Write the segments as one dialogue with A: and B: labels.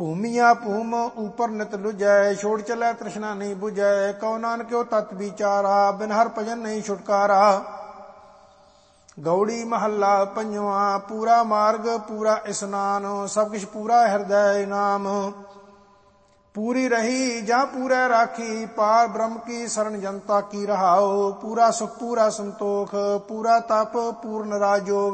A: ਭੂਮੀਆਂ ਭੂਮ ਉਪਰ ਨਿਤ ਲੁਜੈ, ਛੋੜ ਚਲੈ ਤ੍ਰਿਸ਼ਨਾ ਨਹੀਂ ਬੁਝੈ। ਕਉ ਨਾਨਕਿਓ ਤਤ ਵਿਚਾਰਾ, ਬਿਨ ਹਰ ਭਜਨ ਨਹੀਂ ਛੁਟਕਾਰਾ। ਗੌੜੀ ਮਹੱਲਾ ਪੰਜਵਾਂ। ਪੂਰਾ ਮਾਰਗ ਪੂਰਾ ਇਸਨਾਨ, ਸਭ ਕਿਛ ਪੂਰਾ ਹਿਰਦੈ ਇਨਾਮ। ਪੂਰੀ ਰਹੀ ਜਾਂ ਪੂਰੈ ਰਾਖੀ, ਪਾਰ ਬ੍ਰਹਮ ਕੀ ਸਰਣ ਜਨਤਾ ਕੀ ਰਹਾਉ। ਪੂਰਾ ਸੁਖ ਪੂਰਾ ਸੰਤੋਖ, ਪੂਰਾ ਤਪ ਪੂਰਨ ਰਾਜੋਗ।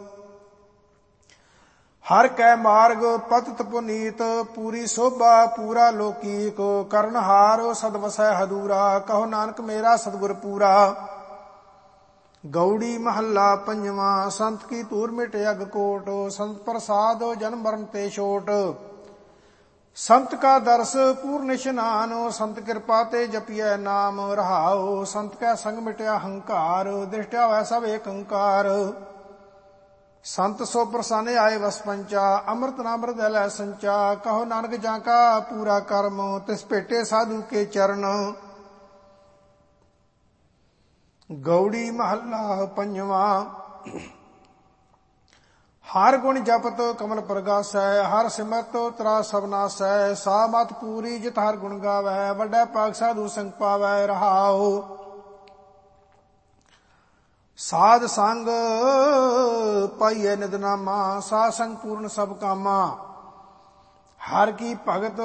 A: ਹਰ ਕੈ ਮਾਰਗ ਪਤਿਤ ਪੁਨੀਤ, ਪੂਰੀ ਸੋਭਾ ਪੂਰਾ ਲੋਕੀਕ। ਕਰਨਹਾਰ ਸਦ ਵਸੈ ਹਦੂਰਾ, ਕਹੋ ਨਾਨਕ ਮੇਰਾ ਸਤਿਗੁਰ ਪੂਰਾ। ਗੌੜੀ ਮਹੱਲਾ ਪੰਜਵਾਂ। ਸੰਤ ਕੀ ਧੂਰ ਮਿਟੇ ਅਗ ਕੋਟ, ਸੰਤ ਪ੍ਰਸਾਦ ਜਨਮ ਮਰਨ ਤੇ ਛੋਟ। ਸੰਤ ਕਾ ਦਰਸ ਪੂਰਨ ਇਸ਼ਨਾਨ, ਸੰਤ ਕਿਰਪਾ ਤੇ ਜਪੀਐ ਨਾਮ ਰਹਾਉ। ਸੰਤ ਕੈ ਸੰਗ ਮਿਟਿਆ ਹੰਕਾਰ, ਦ੍ਰਿਸ਼ਟਿਆ ਹੋਇ ਸਭ ਏਕ ਓੰਕਾਰ। ਸੰਤ ਸੋ ਪ੍ਰਸੰਨ ਆਏ ਵਸ ਪੰਚਾ, ਅੰਮ੍ਰਿਤ ਨਾਮ ਹਿਰਦੈ ਲੈ ਸੰਚਾ। ਕਹੋ ਨਾਨਕ ਜਾਂ ਕਾ ਪੂਰਾ ਕਰਮ, ਤਿਸ ਭੇਟੇ ਸਾਧੂ ਕੇ ਚਰਨ। ਗੌੜੀ ਮਹੱਲਾ ਪੰਜਵਾਂ। ਹਰ ਗੁਣ ਜਪਤ ਕਮਲ ਪ੍ਰਗਾਸੈ, ਹਰ ਸਿਮਰਤ ਤਰਾ ਸਭ ਨਾਸੈ। ਸਾ ਮਤ ਪੂਰੀ ਜਿਤ ਹਰ ਗੁਣ ਗਾਵੈ, ਵੱਡਾ ਭਾਗ ਸਾਧੂ ਸੰਗ ਪਾਵੈ ਰਹਾਉ। ਸਾਧ ਸੰਗ ਪਾਈਐ ਨਿਤ ਨਾਮਾ, ਸਾਧ ਸੰਗ ਪੂਰਨ ਸਭ ਕਾਮਾ। ਹਰ ਕੀ ਭਗਤ